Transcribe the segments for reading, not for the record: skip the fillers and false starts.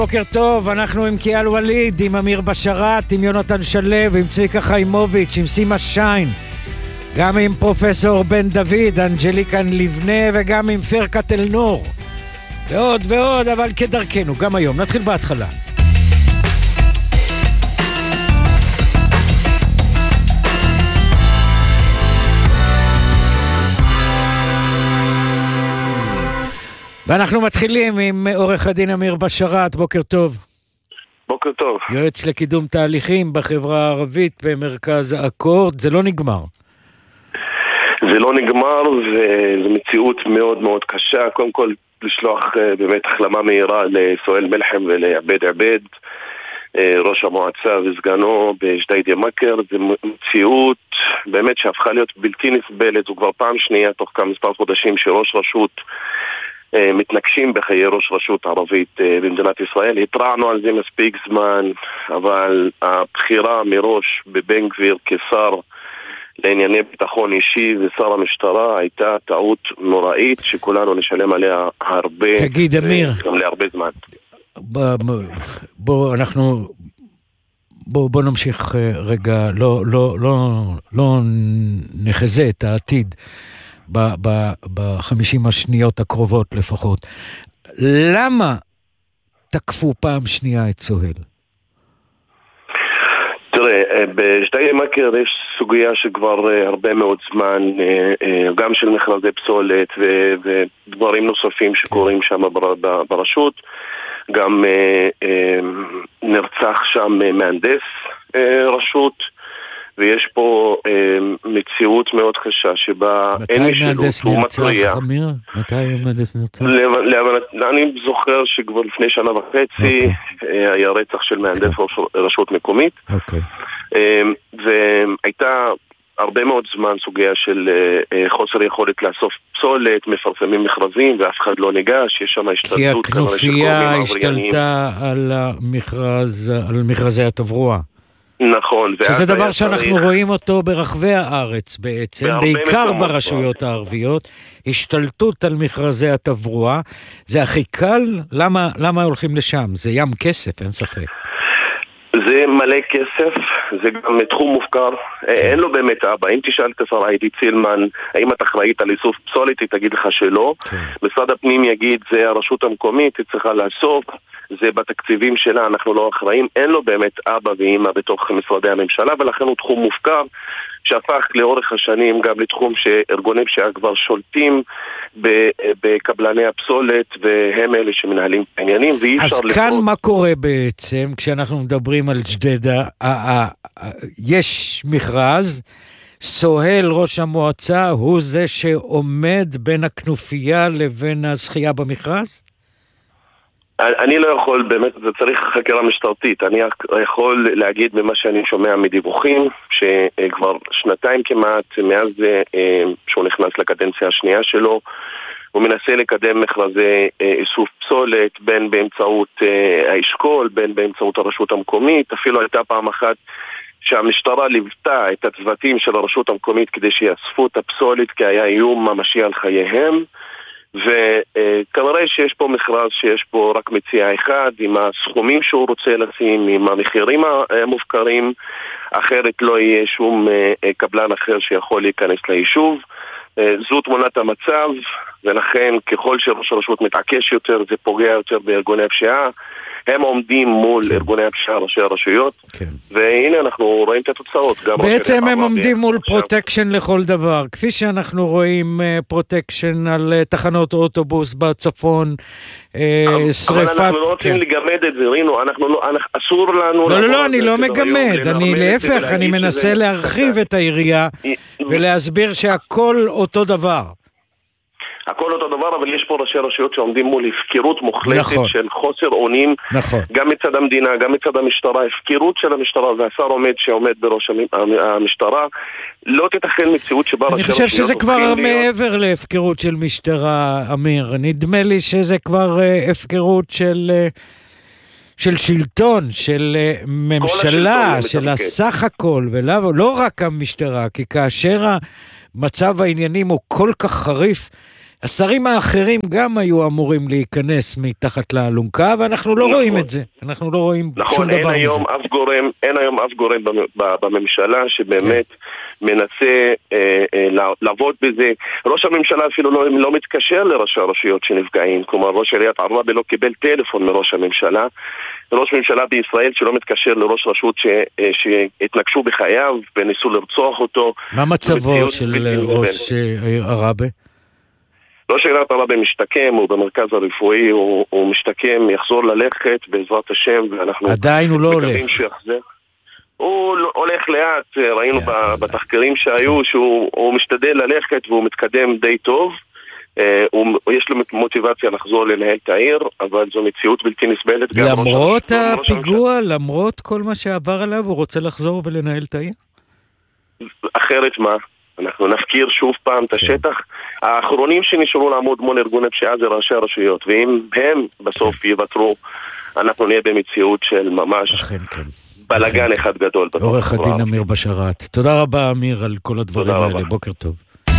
בוקר טוב, אנחנו עם קיאל וליד, עם אמיר בשרת, עם יונתן שלב, עם צביקה חיימוביץ', עם סימה שיין, גם עם פרופסור בן דוד, אנג'ליקן לבנה, וגם עם פרקת אל נור, ועוד ועוד, אבל כדרכנו, גם היום. נתחיל בהתחלה. ואנחנו מתחילים עם עורך הדין אמיר בשרת. בוקר טוב. בוקר טוב. יועץ לקידום תהליכים בחברה הערבית במרכז אקורד. זה לא נגמר. זה לא נגמר, וזו מציאות מאוד מאוד קשה. קודם כל, לשלוח באמת החלמה מהירה לסואל מלחם ולעבד עבד, ראש המועצה וסגנו בג'דיידה מכר. זו מציאות באמת שהפכה להיות בלתי נסבלת. זו כבר פעם שנייה תוך מספר חודשים שראש רשות מתנגשים בחיי ראש רשות ערבית במדינת ישראל. התרענו על זה מספיק זמן, אבל הבחירה מראש בבן גביר כשר לענייני ביטחון אישי ושר המשטרה הייתה טעות נוראית שכולנו נשלם עליה הרבה. תגיד אמיר, גם להרבה זמן. בוא נמשיך רגע, לא נחזה את העתיד ב-50 השניות הקרובות לפחות. למה תקפו פעם שנייה את סוהל? תראה, בג'דיידה מכר יש סוגיה שכבר הרבה מאוד זמן, גם של מכרזי פסולת ודברים נוספים שקורים שם ברשות. גם נרצח שם מהנדס רשות, ויש פה מציאות מאוד קשה שבה אין משילות, הוא מטריע. מתי מהנדס נרצח? אני זוכר שכבר לפני שנה וחצי היה רצח של מהנדס רשות מקומית, והייתה הרבה מאוד זמן סוגיה של חוסר יכולת לאסוף פסולת, מפרסמים מכרזים ואף אחד לא ניגש, יש שם השתלטות. כי הכנופיה השתלטה על מכרזי התברואה. נכון. שזה דבר שאנחנו רואים אותו ברחבי הארץ בעצם, בעיקר ברשויות הערביות, השתלטות על מכרזי התברואה. זה הכי קל? למה הולכים לשם? זה ים כסף, אין ספק. זה מלא כסף, זה גם תחום מופקר, אין לו באמת אבא. אם תשאל את השרה עידית סילמן האם את אחראית על איסוף פסולת, היא תגיד לך שלא. משרד הפנים יגיד זה הרשות המקומית, היא צריכה לאסוף, זה בתקציבים שלה, אנחנו לא אחראים. אין לו באמת אבא ואמא בתוך משרדי הממשלה, ולכן הוא תחום מופקר שהפך לאורך השנים גם לתחום שארגוני פשיעה כבר שולטים בקבלני הפסולת, והם אלה שמנהלים העניינים. אז כאן מה קורה בעצם כשאנחנו מדברים על ג'דיידה? יש מכרז, סוהל ראש המועצה הוא זה שעומד בין הכנופיה לבין הזכייה במכרז? אני לא יכול, באמת זה צריך חקירה משטרתית. אני יכול להגיד במה שאני שומע מדיווחים שכבר שנתיים כמעט מאז שהוא נכנס לקדנציה השנייה שלו, הוא מנסה לקדם מכרזי איסוף פסולת, בין באמצעות האשכול, בין באמצעות הרשות המקומית. אפילו הייתה פעם אחת שהמשטרה ליוותה את הצוותים של הרשות המקומית כדי שיאספו את הפסולת, כי היה איום ממשי על חייהם. וכנראה שיש פה מכרז שיש פה רק מציע אחד, עם הסכומים שהוא רוצה לשים, עם המחירים המופקרים, אחרת לא יהיה שום קבלן אחר שיכול להיכנס ליישוב. זו תמונת המצב, ולכן ככל שראש הרשות מתעקש יותר, זה פוגע יותר בארגוני הפשיעה. הם עומדים מול ארגוני הפשיעה, ראשי הרשויות, והנה אנחנו רואים את התוצאות. בעצם הם עומדים מול פרוטקשן לכל דבר, כפי שאנחנו רואים פרוטקשן על תחנות אוטובוס בצפון, שריפת... אבל אנחנו לא רוצים לגמד את זה, רינו, אסור לנו... לא, אני לא מגמד, אני להפך, אני מנסה להרחיב את העירייה, ולהסביר שהכל אותו דבר. הכל אותו דבר, אבל יש פה ראשי רשויות שעומדים מול הפקירות מוחלטת, נכון. של חוסר אונים, נכון. גם מצד המדינה, גם מצד המשטרה, הפקירות של המשטרה, והשר שעומד בראש המשטרה, לא תתכן מציאות שבה אני חושב שזה כבר מעבר להפקירות של משטרה, אמיר. נדמה לי שזה כבר הפקירות של שלטון, של ממשלה, של הסך הכל, ולא רק המשטרה, כי כאשר מצב העניינים הוא כל כך חריף, השרים האחרים גם היו אמורים להיכנס מתחת לאלונקה, ואנחנו לא רואים את זה. אנחנו לא רואים שום דבר מזה. אין היום אף גורם בממשלה שבאמת מנסה לעבוד בזה. ראש הממשלה אפילו לא מתקשר לראשי הרשויות שנפגעים. כלומר, ראש עיריית עראבה לא קיבל טלפון מראש הממשלה. ראש ממשלה בישראל שלא מתקשר לראש רשות שהתנגשו בחייו וניסו לרצוח אותו. מה מצבו של ראש עראבה? ראש עיריית עראבה משתקם, הוא במרכז הרפואי, הוא משתקם, יחזור ללכת בעזרת השם, ואנחנו עדיין הוא לא הולך. הוא הולך לאט, ראינו בתחקרים שהיו שהוא משתדל ללכת והוא מתקדם די טוב, יש לו מוטיבציה לחזור לנהל את העיר, אבל זו מציאות בלתי נסבלת. למרות הפיגוע, למרות כל מה שעבר עליו, הוא רוצה לחזור ולנהל את העיר? אחרת מה? אנחנו נפקיר שוב פעם את השטח. האחרונים שנשארו לעמוד מול ארגוני פשיעה זה ראשי הרשויות, ואם הם בסוף יוותרו, אנחנו נהיה במציאות של ממש בלגן אחד גדול. עורך הדין אמיר בשאראת. תודה רבה אמיר על כל הדברים האלה, בוקר טוב.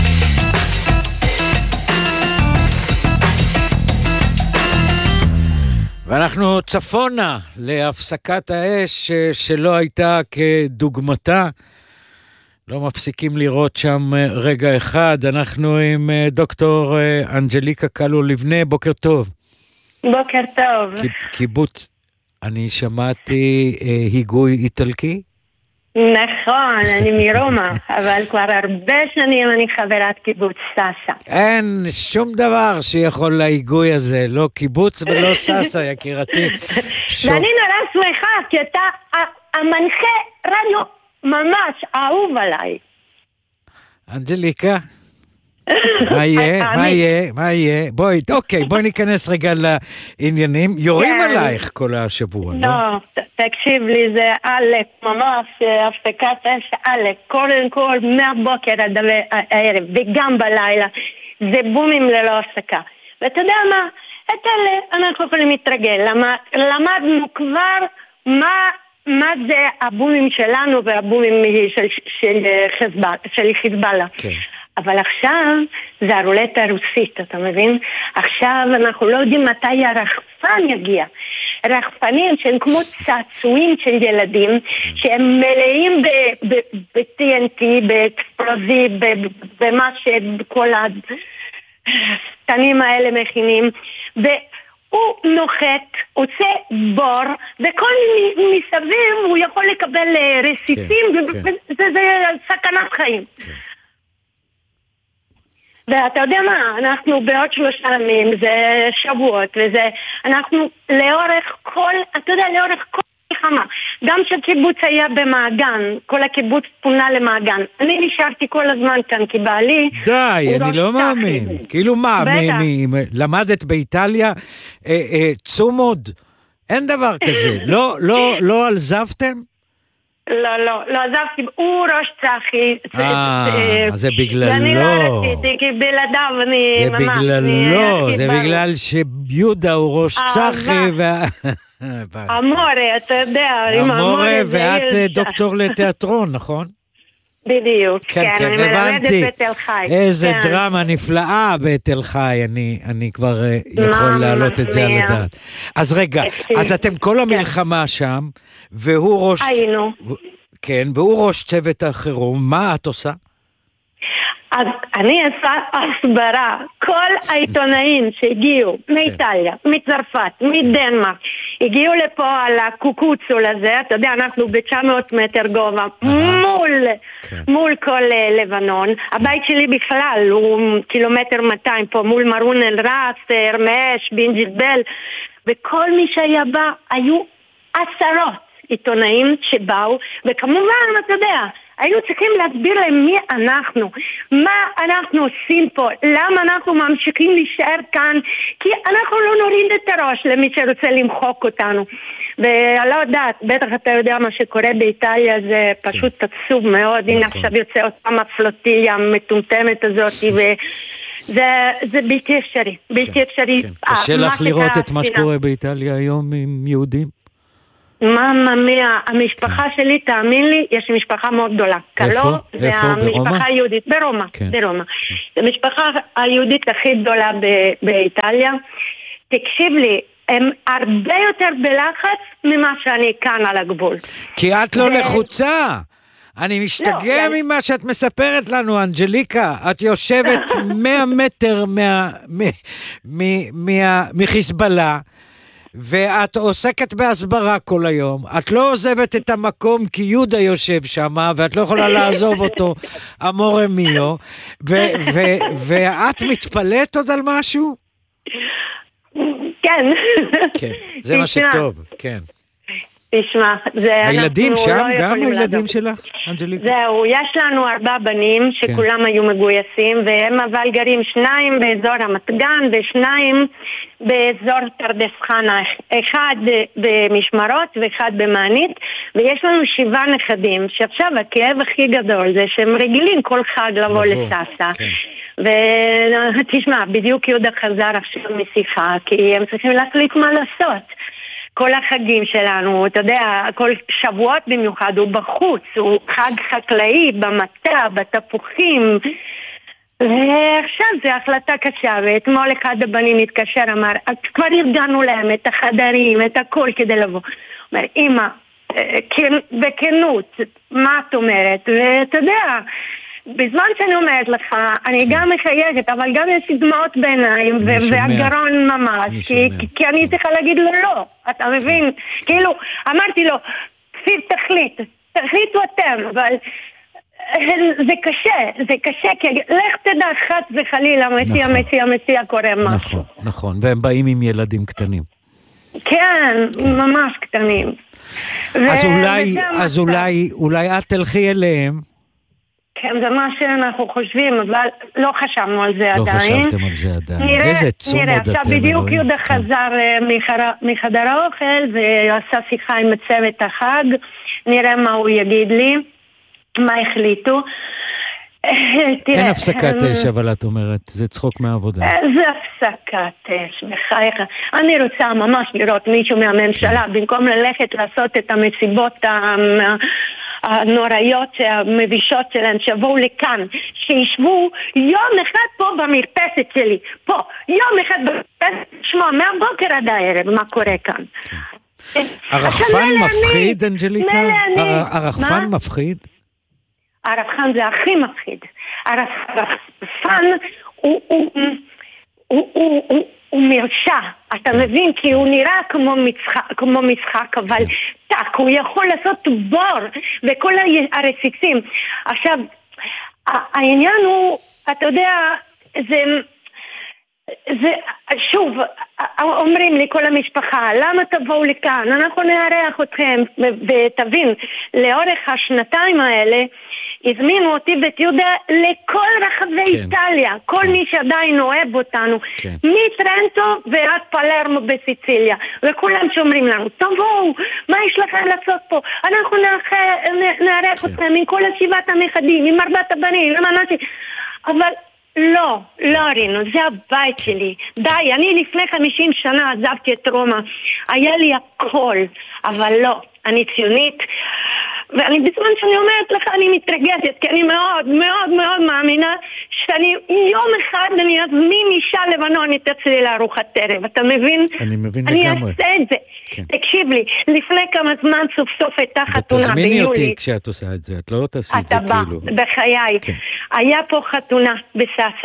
ואנחנו צפונה להפסקת האש שלא הייתה כדוגמתה. לא מפסיקים לראות שם רגע אחד. אנחנו עם דוקטור אנג'ליקה קלו לבנה, בוקר טוב. בוקר טוב. קיבוץ, אני שמעתי היגוי איטלקי? נכון, אני מרומא, אבל כבר הרבה שנים אני חברת קיבוץ סאסה. אין שום דבר שיכול להיגוי הזה, לא קיבוץ ולא סאסה, יקירתי. ואני נורא שמחה, כי אתה המנחה רדיו ממש אהוב עליי. אנג'ליקה, מה יהיה? בואי ניכנס רגע לעניינים. יורים עלייך כל השבוע, לא? לא, תקשיב לי, זה עלק, ממש הפסקת אש עלק, קודם כל מהבוקר עד הערב, וגם בלילה, זה בומים ללא הפסקה. ואתה יודע מה? את אלה אנחנו יכולים להתרגל, למדנו כבר מה זה הבומים שלנו והבומים של חיזבאללה. אבל עכשיו זה הרולטה הרוסית, אתה מבין? עכשיו אנחנו לא יודעים מתי הרחפן יגיע. רחפנים שהם כמו צעצועים של ילדים, שהם מלאים ב-TNT, באקספלוזי, במה שכל הסתנים האלה מכינים, הוא נוחת, עושה בור, וכל מסביב הוא יכול לקבל רסיסים, וזה סכנת חיים. ואתה יודע מה, אנחנו בעוד 3 ימים, זה שבועות, וזה, אנחנו לאורך כל מלחמה, גם שקיבוץ היה במעגן, כל הקיבוץ פונה למעגן. אני נשארתי כל הזמן כאן, כי בעלי... די, אני לא מאמין. כאילו מה, למדת באיטליה, צומוד, אין דבר כזה. לא עזבתם? לא עזבתי, הוא ראש צחי. זה בגללו. ואני לא רציתי, כי בלעדיו אני ממש... זה בגללו, זה בגלל שיהודה הוא ראש צחי המורה, אתה יודע. המורה, ואת דוקטור לתיאטרון, נכון? בדיוק, כן, אני מלמדת בתל חי. איזה דרמה נפלאה בתל חי, אני כבר יכול להעלות את זה על הדעת. אז רגע, אז אתם כל המלחמה שם, והוא ראש... היינו. כן, והוא ראש צוות החירום, מה את עושה? אז אני עושה הסברה, כל העיתונאים שהגיעו מאיטליה, מצרפת, מדנמרק, הגיעו לפה על הקוקוצול הזה, אתה יודע, אנחנו ב-900 מטר גובה, מול כל לבנון, הבית שלי בכלל הוא 1.2 קילומטר פה, מול מרון אל רס, הרמש, בינג'יבל, וכל מי שהיה בא, היו 10 עיתונאים שבאו, וכמובן, אתה יודע, היינו צריכים להסביר להם מי אנחנו, מה אנחנו עושים פה, למה אנחנו ממשיכים להישאר כאן, כי אנחנו לא נוריד את הראש למי שרוצה למחוק אותנו. ואני לא יודעת, בטח אתה יודע מה שקורה באיטליה, זה פשוט עצוב מאוד. הנה עכשיו יוצא עוד פעם הפלוטיליה המטומטמת הזאת, זה בלתי אפשרי, בלתי אפשרי. קשה לך לראות את מה שקורה באיטליה היום עם יהודים? המשפחה שלי, תאמין לי, יש משפחה מאוד גדולה. איפה? והמשפחה היהודית, ברומא. זו המשפחה היהודית הכי גדולה באיטליה. תקשיב לי, הם הרבה יותר בלחץ ממה שאני כאן על הגבול. כי את לא לחוצה. אני משתגע ממה שאת מספרת לנו, אנג'ליקה. את יושבת 100 מטר מחיזבאללה, ואת עוסקת בהסברה כל היום. את לא עוזבת את המקום כי יהודה יושב שם, ואת לא יכולה לעזוב אותו, אמורה מיו, ואת מתפלאת עוד על משהו? כן. כן, זה מה שטוב, כן. תשמע, הילדים שם, גם הילדים שלך, אנג'ליקה? זהו, יש לנו 4 בנים שכולם היו מגויסים, והם אבל גרים 2 באזור רמת גן ו2 באזור פרדס חנה, 1 במשמרות ו1 במענית, ויש לנו 7 נכדים, שעכשיו הכאב הכי גדול זה שהם רגילים כל חג לבוא לסאסא. ותשמע, בדיוק יהודה חזר עכשיו משיחה, כי הם צריכים להחליט מה לעשות. כל החגים שלנו, אתה יודע, כל שבועות במיוחד הוא בחוץ, הוא חג חקלאי, במטה, בתפוחים, ועכשיו זו החלטה קשה, ואתמול אחד הבנים התקשר, אמר, כבר ארגנו להם את החדרים, את הכל כדי לבוא. אומר, אמא, בכנות, מה את אומרת? ואתה יודע, בזמן שאני אומרת לך, אני גם מחייגת, אבל גם יש דמעות בעיניים, והגרון ממש, כי אני צריכה להגיד לו לא, אתה מבין? כאילו, אמרתי לו, כפיר תחליטו אתם, אבל זה קשה, כי לך תדע חץ וחלילה, מסיע קורא משהו. נכון, והם באים עם ילדים קטנים. כן, ממש קטנים. אז אולי את תלכי אליהם, כן, זה מה שאנחנו חושבים, אבל לא חשבנו על זה עדיין. לא חשבתם על זה עדיין. איזה צום עוד אתם. עכשיו בדיוק יהודה חזר מחדר האוכל, ועשה שיחה עם צוות החג, נראה מה הוא יגיד לי, מה החליטו. אין הפסקת אש, אבל את אומרת, זה צחוק מהעבודה. זה הפסקת אש, בחייך. אני רוצה ממש לראות מישהו מהממשלה, במקום ללכת לעשות את המסיבות הנוראיות המבישות שלהם, שבואו לכאן, שישבו יום אחד פה במרפסת שלי, פה, יום אחד במרפסת, שמוע, מהבוקר עד הערב, מה קורה כאן. הרחפן מפחיד, אנג'ליקה? הרחפן מפחיד? הרחפן זה הכי מפחיד. הרחפן הוא מרשע, אתה מבין? כי הוא נראה כמו משחק, אבל טק, הוא יכול לעשות בור וכל הרסיסים. עכשיו, העניין הוא, אתה יודע, זה שוב, אומרים לי כל המשפחה, למה תבואו לכאן? אנחנו נארח אתכם, ותבין, לאורך השנתיים האלה, הזמינו אותי ואת יהודה לכל רחבי איטליה, כל מי שעדיין אוהב אותנו, מטרנטו ועד פלרמו בסיציליה, וכולם שאומרים לנו, תבואו, מה יש לכם לעשות פה? אנחנו נארח אתכם עם כל 7 הנכדים, עם 4 הבנים, עם אנשים, אבל לא רינו, זה הבית שלי. די, אני לפני 50 שנה עזבתי את רומא. היה לי הכל, אבל לא, אני ציונית. ואני בזמן שאני אומרת לך, אני מתרגשת, כי אני מאוד מאוד מאוד מאמינה שאני יום אחד אני אזמין אישה לבנונית אצלי לארוחת ערב. אתה מבין? אני מבין לגמרי. אני אעשה את זה. כן. תקשיב לי, לפני כמה זמן סוף סוף הייתה חתונה ביולי. ותזמיני אותי כשאת עושה את זה, את לא תעשי את זה כאילו. אתה בא, בחיי. כן. היה פה חתונה בסאסא.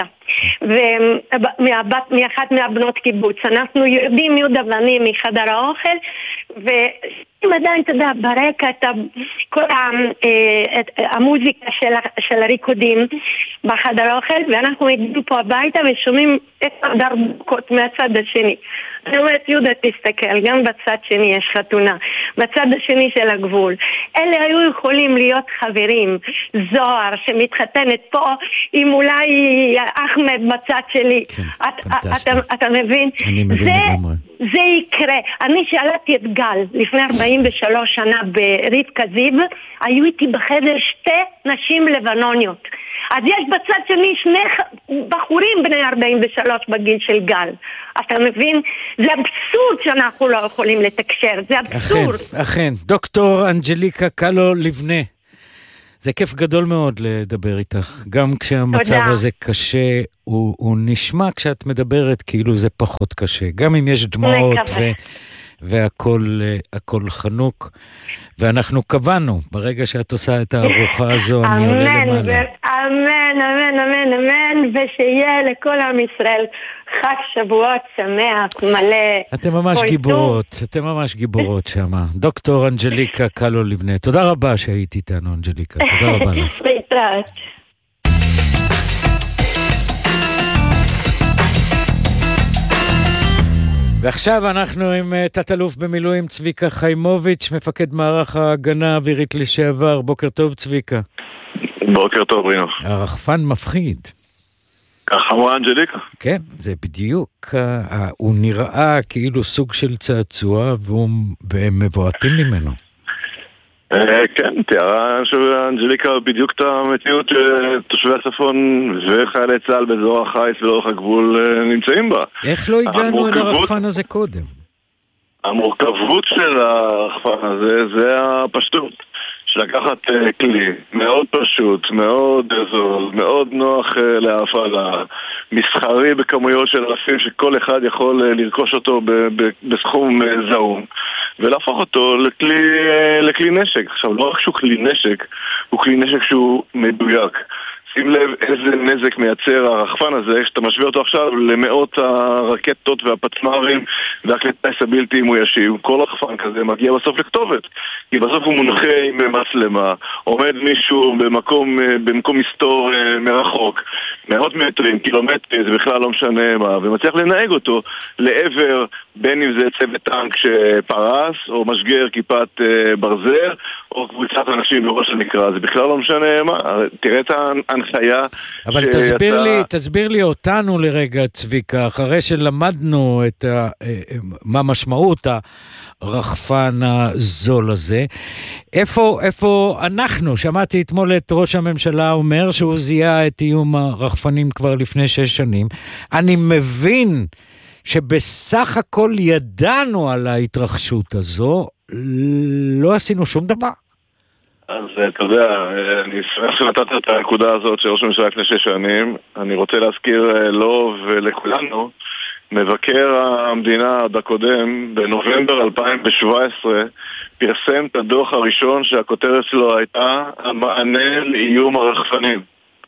מאחת מהבנות קיבוץ, אנחנו יודעים יהודה ואני מחדר האוכל, ואם עדיין אתה יודע ברקע את כל המוזיקה של הריקודים בחדר האוכל, ואנחנו הגענו פה הביתה ושומעים את הדרבוקות מהצד השני. אני אומרת, יהודה תסתכל, גם בצד שני יש חתונה, בצד השני של הגבול. אלה היו יכולים להיות חברים, זוהר שמתחתנת פה עם אולי אחמד בצד שלי. כן, אתה מבין? אני מבין לגמרי. זה יקרה. אני שאלתי את גל לפני 43 שנה ברבקה זיו, היו איתי בחדר 2 נשים לבנוניות. אז יש בצד שני 2 בחורים בני 43 בגיל של גל. אתה מבין? זה אבסורד שאנחנו לא יכולים לתקשר, זה אבסורד. אכן. דוקטור אנג'ליקה קלו לבנה. זה כיף גדול מאוד לדבר איתך. גם כשהמצב הזה קשה, הוא נשמע כשאת מדברת כאילו זה פחות קשה. גם אם יש דמעות והכל חנוק. ואנחנו קבענו, ברגע שאת עושה את הארוחה הזו, אני עולה למעלה. אמן, אמן, אמן, אמן, ושיהיה לכל עם ישראל חג שבועות שמח, מלא. אתם ממש גיבורות שמה. דוקטור אנג'ליקה קלו לבנה. תודה רבה שהיית איתנו, אנג'ליקה. תודה רבה לך. להתראות. ועכשיו אנחנו עם תת-אלוף במילואים צביקה חיימוביץ', מפקד מערך ההגנה האווירית לשעבר. בוקר טוב צביקה. בוקר טוב רינו. הרחפן מפחיד. ככה אמרה אנג'ליקה. כן, זה בדיוק. הוא נראה כאילו סוג של צעצוע והם מבועטים ממנו. כן, תיארה אנג'ליקה בדיוק את המציאות שתושבי הצפון וחיילי צה"ל באזור החיץ ולאורך הגבול נמצאים בה. איך לא הגענו אל הרחפן הזה קודם? המורכבות של הרחפן הזה זה הפשטות. שלקחת כלי מאוד פשוט, מאוד זול, מאוד נוח להפעלה, מסחרי בכמויות של אלפים שכל אחד יכול לרכוש אותו בסכום זעום ולהפוך אותו לכלי נשק. עכשיו, לא רק שהוא כלי נשק, הוא כלי נשק שהוא מדויק. שים לב איזה נזק מייצר הרחפן הזה, שאתה משווה אותו עכשיו למאות הרקטות והפצמרים והכלי הבלתי מאוישים. כל רחפן כזה מגיע בסוף לכתובת, כי בסוף הוא מונחה עם מצלמה, עומד מישהו במקום מסתור מרחוק, מאות מטרים, קילומטרים, זה בכלל לא משנה מה, ומצליח לנהג אותו לעבר, בין אם זה צוות טנק שפרס, או משגר כיפת ברזל, או קבוצת אנשים בראש הנקרא, זה בכלל לא משנה מה. תראה את ההנחיה. אבל תסביר לי אותנו לרגע צביקה, אחרי שלמדנו מה משמעות הרחפן הזול הזה, איפה אנחנו? שמעתי אתמול את ראש הממשלה אומר שהוא זיהה את איום הרחפנים כבר לפני 6 שנים. אני מבין שבסך הכל ידענו על ההתרחשות הזו, לא עשינו שום דבר. אז אתה יודע, אני שמח שנתת את הנקודה הזאת של ראש הממשלה לפני 6 שנים. אני רוצה להזכיר לו ולכולנו, מבקר המדינה עד הקודם, בנובמבר 2017, פרסם את הדוח הראשון שהכותרת שלו הייתה המענה לאיום הרחפנים.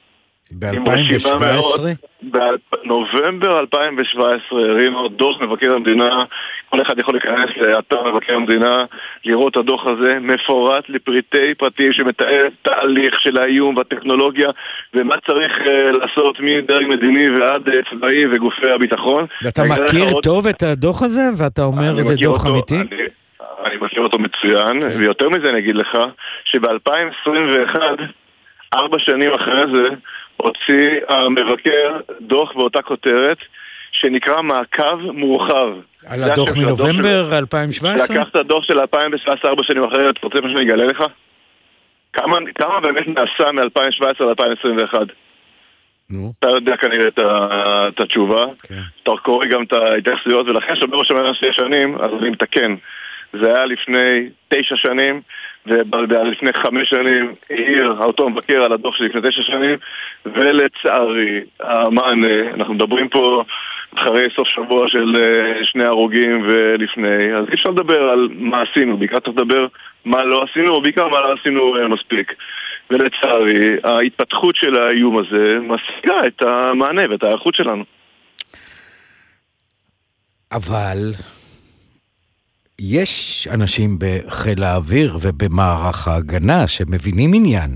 ב-2017? בנובמבר 2017 הרינו דוח מבקר המדינה, כל אחד יכול להיכנס לאתר מבקר המדינה, לראות את הדוח הזה מפורט לפריטי פרטים שמתאר תהליך של האיום והטכנולוגיה ומה צריך לעשות מדרג מדיני ועד צבאי וגופי הביטחון. ואתה מכיר טוב את הדוח הזה ואתה אומר זה דוח אמיתי? אני מכיר אותו מצוין, ויותר מזה אני אגיד לך שב-2021 4 שנים אחרי זה הוציא המבקר דוח באותה כותרת שנקרא מעקב מורחב. על הדוח מנובמבר 2017? לקח את הדוח של 2017 4 שנים אחרי, אתה רוצה מה שאני אגלה לך? כמה באמת נעשה מ-2017 ל-2021? אתה יודע כנראה את התשובה, אתה קורא גם את ההתייחסויות, ולכן שאומר ראש הממשלה 6 שנים, אז אני מתקן. זה היה לפני 9 שנים, ולפני 5 שנים העיר אותו מבקר על הדוח שלפני 9 שנים, ולצערי המענה, אנחנו מדברים פה אחרי סוף שבוע של 2 הרוגים ולפני, אז אי אפשר לדבר על מה עשינו, בעיקר צריך לדבר מה לא עשינו, או בעיקר מה לא עשינו מספיק. ולצערי ההתפתחות של האיום הזה משיגה את המענה ואת ההיערכות שלנו. אבל יש אנשים בחיל האוויר ובמערך ההגנה שמבינים עניין,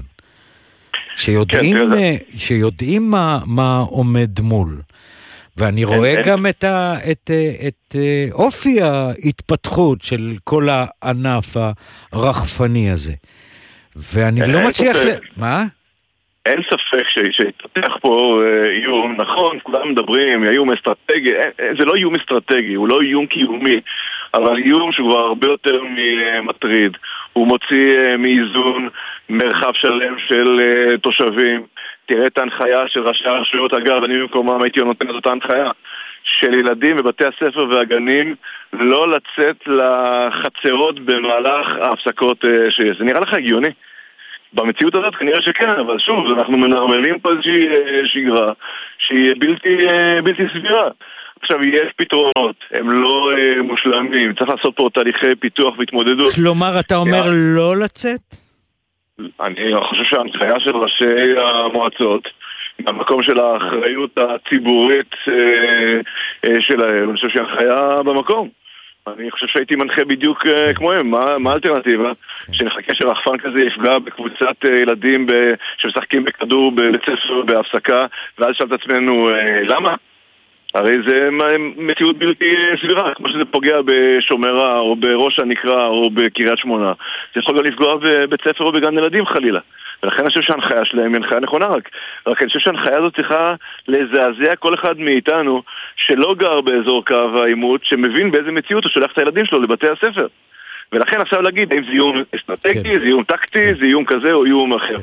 שיודעים מה עומד מול. ואני רואה גם את אופי ההתפתחות של כל הענף הרחפני הזה. ואני לא מצליח מה? אין ספק שהתפתח פה איום, נכון, כולם מדברים, איום אסטרטגי, זה לא איום אסטרטגי, הוא לא איום קיומי, אבל איום שהוא כבר הרבה יותר מטריד. הוא מוציא מאיזון מרחב שלם של תושבים. תראה את ההנחיה של ראשי הרשויות, אגב, אני במקומם הייתי נותן את אותה הנחיה, של ילדים בבתי הספר והגנים לא לצאת לחצרות במהלך ההפסקות שיש. זה נראה לך הגיוני? במציאות הזאת כנראה שכן, אבל שוב, אנחנו מנרמלים פה איזושהי שגרה שהיא בלתי סבירה. עכשיו, יש פתרונות, הם לא מושלמים, צריך לעשות פה תהליכי פיתוח והתמודדות. כלומר, אתה אומר לא לצאת? אני חושב שההנחיה של ראשי המועצות, במקום של האחריות הציבורית שלהם, אני חושב שההנחיה במקום. אני חושב שהייתי מנחה בדיוק כמוהם. מה האלטרנטיבה? שנחכה שרחפן כזה יפגע בקבוצת ילדים שמשחקים בכדור בבית ספר בהפסקה, ואז שאל את עצמנו למה? הרי זה מציאות בלתי סבירה, כמו שזה פוגע בשומרה או בראש הנקרה או בקריית שמונה. זה יכול גם לפגוע בבית ספר או בגן ילדים חלילה. ולכן אני חושב שההנחיה שלהם היא הנחיה נכונה, רק אני חושב שההנחיה הזאת צריכה לזעזע כל אחד מאיתנו שלא גר באזור קו העימות, שמבין באיזה מציאות הוא שולח את הילדים שלו לבתי הספר. ולכן עכשיו להגיד, האם זה איום אסטרטגי, זה איום טקטי, זה איום כזה או איום אחר.